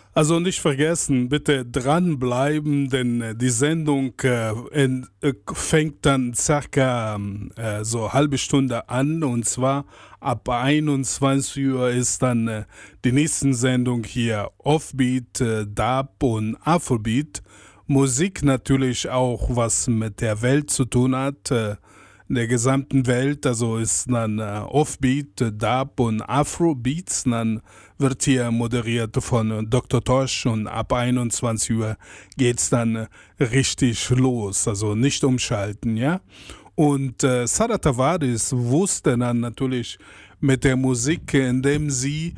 Also nicht vergessen, bitte dranbleiben, denn die Sendung fängt dann circa so halbe Stunde an, und zwar ab 21 Uhr ist dann die nächste Sendung hier Offbeat, Dub und Afrobeat. Musik natürlich auch, was mit der Welt zu tun hat, in der gesamten Welt, also ist dann Offbeat, Dub und Afrobeats, dann wird hier moderiert von Dr. Tosh, und ab 21 Uhr geht's dann richtig los, also nicht umschalten, ja. Und Sada Tavares wusste dann natürlich mit der Musik, indem sie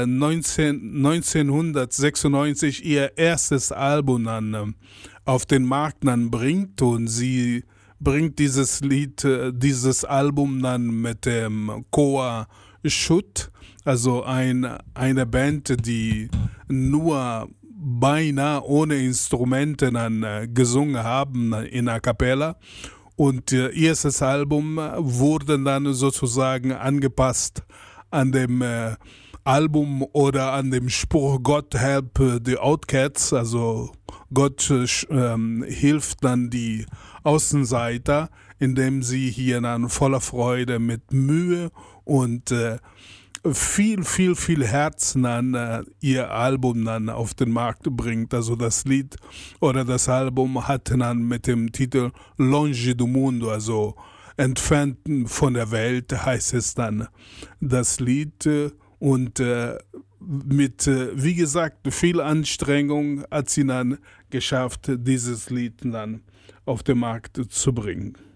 1996 ihr erstes Album dann auf den Markt dann bringt, und sie bringt dieses Lied, dieses Album dann mit dem Chor Schutt, also eine Band, die nur beinahe ohne Instrumente dann gesungen haben in A Cappella. Und ihr erstes Album wurde dann sozusagen angepasst an dem Album oder an dem Spruch God help the Outcasts, also Gott hilft dann die Außenseiter, indem sie hier dann voller Freude mit Mühe und viel Herzen an ihr Album dann auf den Markt bringt. Also das Lied oder das Album hat dann mit dem Titel Longe do Mundo, also entfernt von der Welt, heißt es dann das Lied. Und mit, wie gesagt, viel Anstrengung hat sie dann geschafft, dieses Lied dann auf den Markt zu bringen.